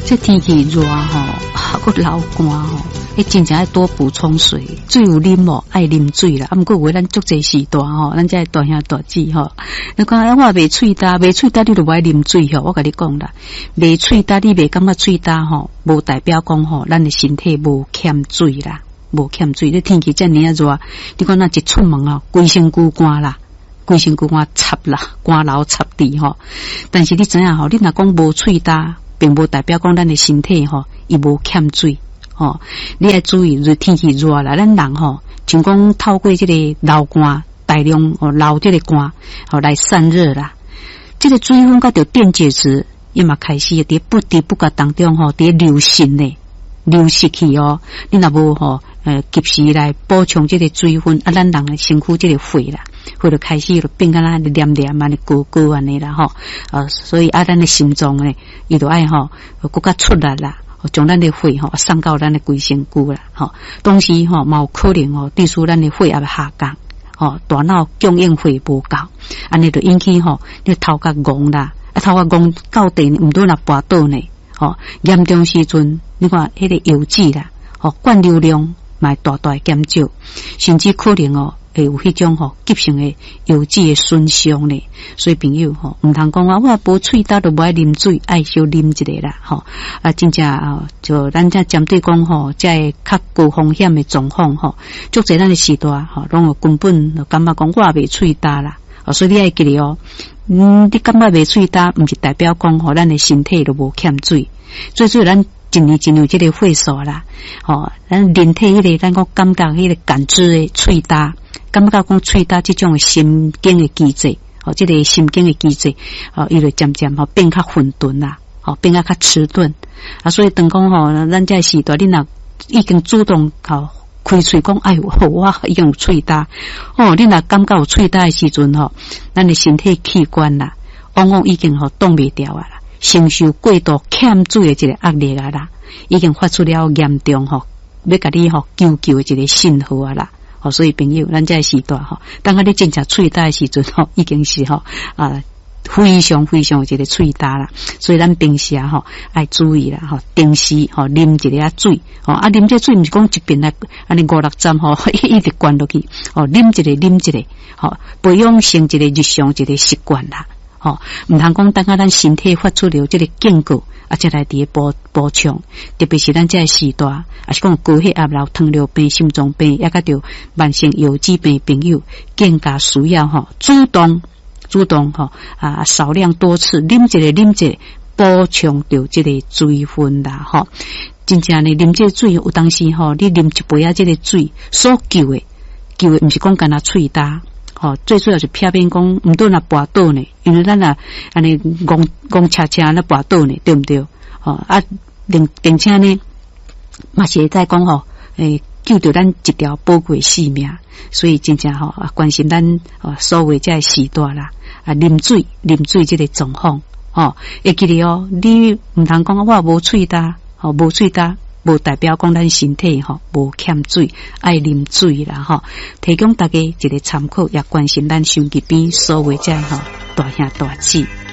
这天气热吼，还佫流汗吼，真正要多补充水。水有啉无？爱啉水啦。啊，毋过话咱足济时代吼，咱这大兄大姊吼，你讲我袂喙焦，袂喙焦你就无爱啉水吼。我甲你讲啦，袂喙焦你袂感觉喙焦吼，无代表讲吼，咱的身体无欠水啦，无欠水。你天气遮尔啊热，你讲那一出门啊，规身躯干啦。规身躯干插啦，干流插地吼。但是你知影吼，你若讲无喙焦，并无代表讲咱的身体吼，伊无欠水吼。你要注意，就是天气热啦，咱人吼，像讲透过这个流汗，大量流这个汗，来散热啦。这个水分甲着电解质，伊嘛开始伫不知不觉当中吼，伫流失呢，流失去哦。你若无吼，及时来补充这个水分，啊，咱人的身躯这个血啦。或者开始就变个啦，黏黏啊，高高安尼啦吼，所以啊，咱的心脏呢，伊就爱吼，更加出力啦，将咱的血吼送到咱的规身躯啦，吼，同时吼，嘛有可能吼，对使咱的血也下降，吼，大脑供应血无够，安尼就引起吼，你头壳戆啦，啊，头壳戆到地毋多若跋倒呢，吼，严重时阵，你看迄个油脂啦，吼，灌流量嘛大大减少，甚至可能哦。会有迄种吼急性的油脂的损伤呢，所以朋友吼毋通讲啊，我无喙焦就无爱啉水，爱少啉一个啦吼啊，真正就咱这针对讲吼，这较高风险的状况吼，足侪咱的时代吼，拢根本就感觉讲我袂喙焦啦，所以你爱记得哦，你感觉袂喙焦，毋是代表讲吼，咱的身体就无欠水，最主要咱。一年这个血素啦，吼，咱人体迄个咱讲感觉迄个感知的喙焦，感觉讲喙焦这种神经的机制，这个神经的机制，伊就渐渐变较混沌啦，变较迟钝啊，所以当讲吼，咱这时代你若已经主动开喙讲，哎呦，我已经有喙焦，你若感觉有喙焦的时阵吼，咱的身体器官啦，往往已经挡袂掉啊啦。承受过度欠水的一个压力啊啦，已经发出了严重吼，要甲你求救的一个信号啊啦，所以朋友，咱这时代当你真正喙焦的时阵已经是非常非常一个喙焦啦，所以咱平时爱注意啦定时啉一个水啊，啉这水毋是讲一遍来安尼5-6站一直灌落去啉一个培养成一个日常一个习惯啦。毋通讲等下咱身体发出了这个警告，再来伫补充，特别是咱这个时代，是讲高血压、糖尿病、心脏病，也甲着慢性腰肌病朋友，更加需要主动少量多次啉一个，补充着这个水分啦真正呢，啉这个水有当时你啉一杯这个水所救的毋是讲干那喙焦。最主要是偏偏讲毋对那跋倒呢，因为咱安尼戆恰恰那跋倒呢，对毋对？并且呢，嘛是在讲救着咱一条宝贵性命，所以真正关心咱所谓这时代啦，啉水这个状况会记得你毋通讲我无喙焦，无喙焦。无代表讲咱身体无欠水，爱啉水啦提供大家一个参考，也关心咱手机边所谓这大兄大姊。